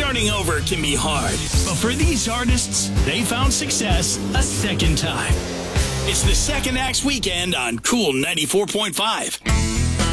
Starting over can be hard, but for these artists, they found success a second time. It's the Second Acts Weekend on Cool 94.5.